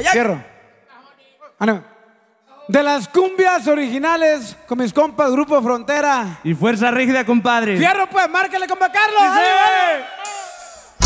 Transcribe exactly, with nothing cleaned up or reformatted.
Allá. Fierro. Ah, no. De las cumbias originales con mis compas Grupo Frontera. Y Fuerza Rígida, compadre. Fierro, pues, márcale, compa Carlos. ¡Sí! ¡Dale, dale!